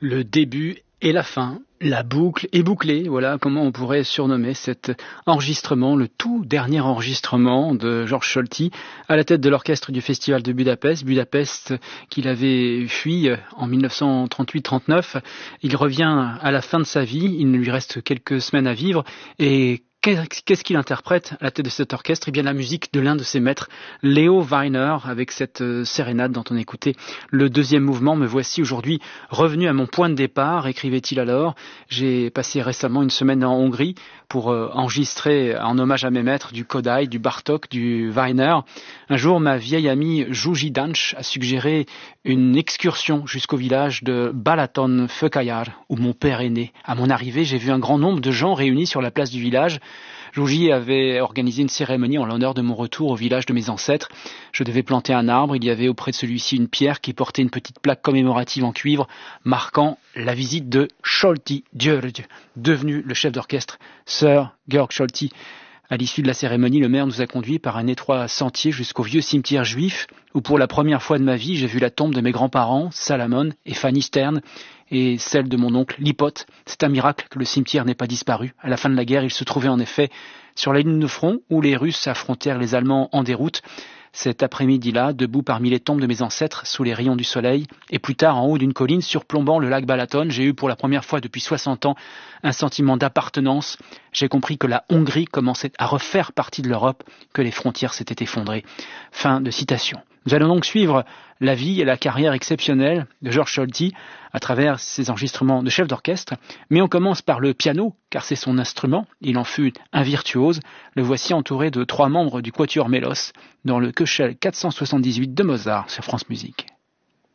Le début et la fin, la boucle est bouclée, voilà comment on pourrait surnommer cet enregistrement, le tout dernier enregistrement de Georg Solti à la tête de l'orchestre du Festival de Budapest. Budapest qu'il avait fui en 1938-39. Il revient à la fin de sa vie, il ne lui reste quelques semaines à vivre et qu'est-ce qu'il interprète à la tête de cet orchestre? Eh bien la musique de l'un de ses maîtres, Leo Weiner, avec cette sérénade dont on écoutait le deuxième mouvement. Me voici aujourd'hui revenu à mon point de départ, écrivait-il alors. J'ai passé récemment une semaine en Hongrie pour enregistrer en hommage à mes maîtres du Kodály, du Bartók, du Weiner. Un jour, ma vieille amie Zsuzsi Dancs a suggéré une excursion jusqu'au village de Balaton-Fekhagyar, où mon père est né. À mon arrivée, j'ai vu un grand nombre de gens réunis sur la place du village. Zsuzsi avait organisé une cérémonie en l'honneur de mon retour au village de mes ancêtres. Je devais planter un arbre. Il y avait auprès de celui-ci une pierre qui portait une petite plaque commémorative en cuivre marquant la visite de Solti György, devenu le chef d'orchestre, Sir Georg Solti. À l'issue de la cérémonie, le maire nous a conduits par un étroit sentier jusqu'au vieux cimetière juif où pour la première fois de ma vie, j'ai vu la tombe de mes grands-parents, Salamon et Fanny Stern, et celle de mon oncle Lipot. C'est un miracle que le cimetière n'ait pas disparu. À la fin de la guerre, il se trouvait en effet sur la ligne de front où les Russes affrontèrent les Allemands en déroute. Cet après-midi-là, debout parmi les tombes de mes ancêtres, sous les rayons du soleil, et plus tard en haut d'une colline surplombant le lac Balaton, j'ai eu pour la première fois depuis 60 ans un sentiment d'appartenance. J'ai compris que la Hongrie commençait à refaire partie de l'Europe, que les frontières s'étaient effondrées. Fin de citation. Nous allons donc suivre la vie et la carrière exceptionnelle de Georg Solti à travers ses enregistrements de chef d'orchestre. Mais on commence par le piano, car c'est son instrument. Il en fut un virtuose. Le voici entouré de 3 membres du Quatuor Mélos dans le Köchel 478 de Mozart sur France Musique.